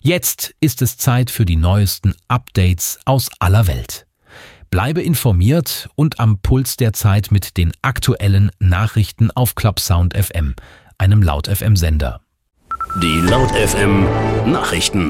Jetzt ist es Zeit für die neuesten Updates aus aller Welt. Bleibe informiert und am Puls der Zeit mit den aktuellen Nachrichten auf ClubSound FM, einem Laut FM Sender. Die Laut FM Nachrichten.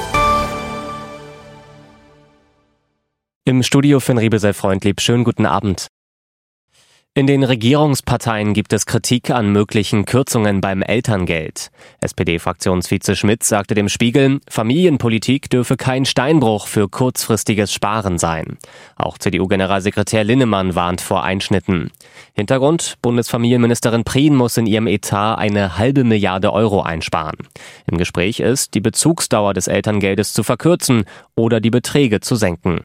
Im Studio Finn Riebesel freundlieb. Schönen guten Abend. In den Regierungsparteien gibt es Kritik an möglichen Kürzungen beim Elterngeld. SPD-Fraktionsvize Schmidt sagte dem Spiegel, Familienpolitik dürfe kein Steinbruch für kurzfristiges Sparen sein. Auch CDU-Generalsekretär Linnemann warnt vor Einschnitten. Hintergrund, Bundesfamilienministerin Prien muss in ihrem Etat eine halbe Milliarde Euro einsparen. Im Gespräch ist, die Bezugsdauer des Elterngeldes zu verkürzen oder die Beträge zu senken.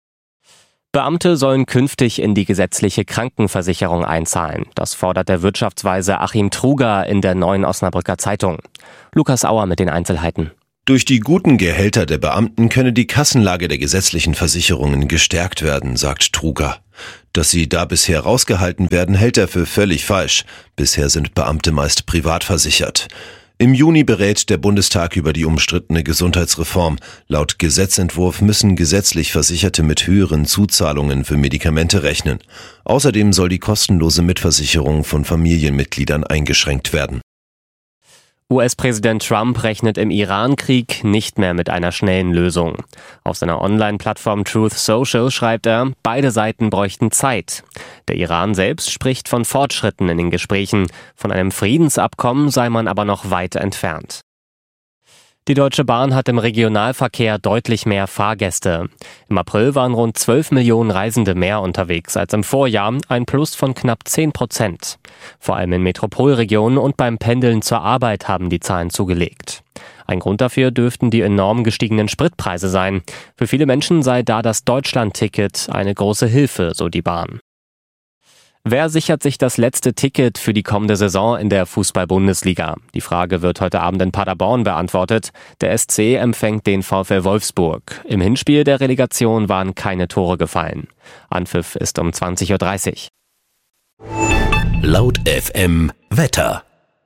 Beamte sollen künftig in die gesetzliche Krankenversicherung einzahlen. Das fordert der Wirtschaftsweise Achim Truger in der Neuen Osnabrücker Zeitung. Lukas Auer mit den Einzelheiten. Durch die guten Gehälter der Beamten könne die Kassenlage der gesetzlichen Versicherungen gestärkt werden, sagt Truger. Dass sie da bisher rausgehalten werden, hält er für völlig falsch. Bisher sind Beamte meist privat versichert. Im Juni berät der Bundestag über die umstrittene Gesundheitsreform. Laut Gesetzentwurf müssen gesetzlich Versicherte mit höheren Zuzahlungen für Medikamente rechnen. Außerdem soll die kostenlose Mitversicherung von Familienmitgliedern eingeschränkt werden. US-Präsident Trump rechnet im Iran-Krieg nicht mehr mit einer schnellen Lösung. Auf seiner Online-Plattform Truth Social schreibt er, beide Seiten bräuchten Zeit. Der Iran selbst spricht von Fortschritten in den Gesprächen. Von einem Friedensabkommen sei man aber noch weit entfernt. Die Deutsche Bahn hat im Regionalverkehr deutlich mehr Fahrgäste. Im April waren rund 12 Millionen Reisende mehr unterwegs als im Vorjahr, ein Plus von knapp 10%. Vor allem in Metropolregionen und beim Pendeln zur Arbeit haben die Zahlen zugelegt. Ein Grund dafür dürften die enorm gestiegenen Spritpreise sein. Für viele Menschen sei da das Deutschland-Ticket eine große Hilfe, so die Bahn. Wer sichert sich das letzte Ticket für die kommende Saison in der Fußball-Bundesliga? Die Frage wird heute Abend in Paderborn beantwortet. Der SC empfängt den VfL Wolfsburg. Im Hinspiel der Relegation waren keine Tore gefallen. Anpfiff ist um 20:30 Uhr. Laut FM Wetter.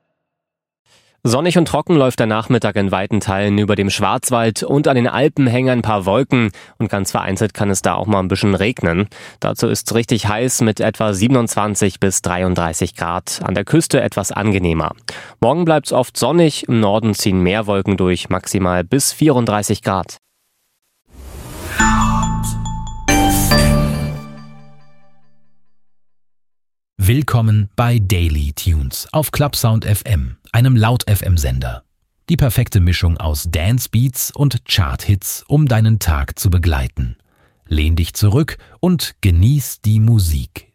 Sonnig und trocken läuft der Nachmittag in weiten Teilen über dem Schwarzwald und an den Alpen hängen ein paar Wolken und ganz vereinzelt kann es da auch mal ein bisschen regnen. Dazu ist es richtig heiß mit etwa 27 bis 33 Grad, an der Küste etwas angenehmer. Morgen bleibt es oft sonnig, im Norden ziehen mehr Wolken durch, maximal bis 34 Grad. Willkommen bei Daily Tunes auf ClubSound FM, einem Laut FM Sender. Die perfekte Mischung aus Dance-Beats und Chart-Hits, um deinen Tag zu begleiten. Lehn dich zurück und genieß die Musik